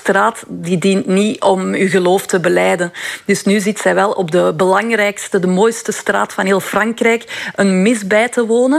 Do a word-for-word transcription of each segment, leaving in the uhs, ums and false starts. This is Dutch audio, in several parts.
straat die dient niet om uw geloof te belijden. Dus nu zit zij wel op de belangrijkste, de mooiste straat van heel Frankrijk, een mis bij te wonen.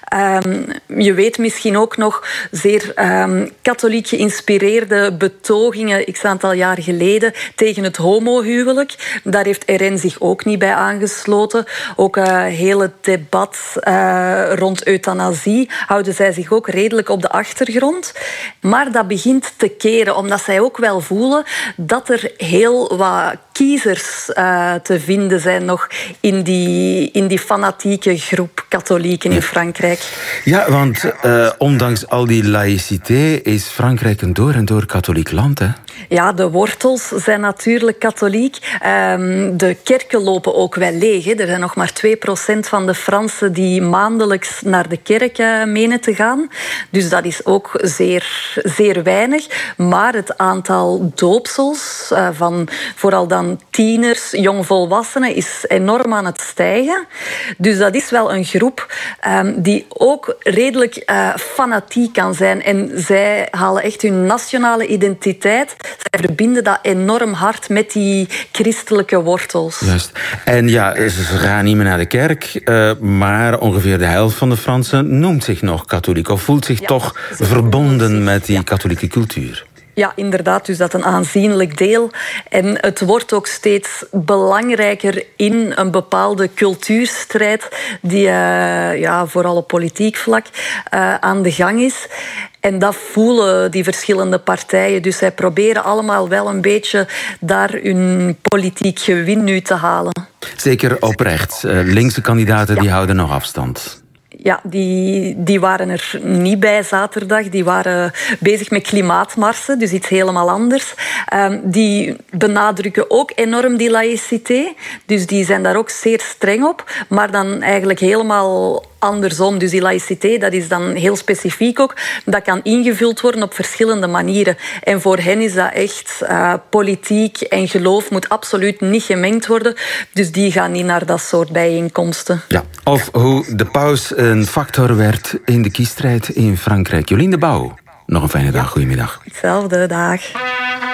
Um, je weet misschien ook nog zeer um, katholiek geïnspireerde betogingen x aantal jaar geleden tegen het homohuwelijk. Daar heeft R N zich ook niet bij aangesloten. Ook een uh, hele debat uh, rond euthanasie houden zij zich ook redelijk op de achtergrond. Maar dat begint te keren, omdat zij ook wel voelen dat er heel wat kiezers uh, te vinden zijn nog in die, in die fanatieke groep katholieken in Frankrijk. Ja, want uh, ondanks al die laïcité is Frankrijk een door en door katholiek land, hè? Ja, de wortels zijn natuurlijk katholiek. Um, de kerken lopen ook wel leeg. Hè. Er zijn nog maar twee procent van de Fransen die maandelijks naar de kerk uh, menen te gaan. Dus dat is ook zeer, zeer weinig. Maar het aantal doopsels uh, van vooral dan tieners, jongvolwassenen, is enorm aan het stijgen. Dus dat is wel een groep um, die ook redelijk uh, fanatiek kan zijn. En zij halen echt hun nationale identiteit. Zij verbinden dat enorm hard met die christelijke wortels. Juist. En ja, ze gaan niet meer naar de kerk, uh, maar ongeveer de helft van de Fransen noemt zich nog katholiek of voelt zich ja, toch verbonden met die ja. katholieke cultuur. Ja, inderdaad, dus dat een aanzienlijk deel. En het wordt ook steeds belangrijker in een bepaalde cultuurstrijd die uh, ja, vooral op politiek vlak uh, aan de gang is. En dat voelen die verschillende partijen. Dus zij proberen allemaal wel een beetje daar hun politiek gewin nu te halen. Zeker oprecht. Uh, linkse kandidaten ja. die houden nog afstand. Ja, die, die waren er niet bij zaterdag. Die waren bezig met klimaatmarsen, dus iets helemaal anders. Um, die benadrukken ook enorm die laïcité. Dus die zijn daar ook zeer streng op. Maar dan eigenlijk helemaal andersom. Dus die laïcité, dat is dan heel specifiek ook. Dat kan ingevuld worden op verschillende manieren. En voor hen is dat echt uh, politiek en geloof moet absoluut niet gemengd worden. Dus die gaan niet naar dat soort bijeenkomsten. Ja, of hoe de paus een factor werd in de kiesstrijd in Frankrijk. Jolien de Bouw, nog een fijne dag. Goedemiddag. Hetzelfde, dag.